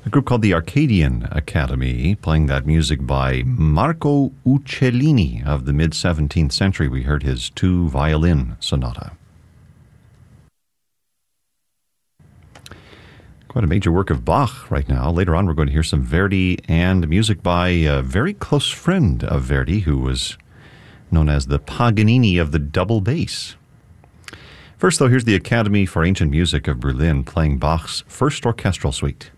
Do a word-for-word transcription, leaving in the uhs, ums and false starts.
a group called the Arcadian Academy, playing that music by Marco Uccellini of the mid-seventeenth century. We heard his two-violin sonata. Quite a major work of Bach right now. Later on, we're going to hear some Verdi and music by a very close friend of Verdi, who was known as the Paganini of the double bass. First, though, here's the Academy for Ancient Music of Berlin playing Bach's First Orchestral Suite.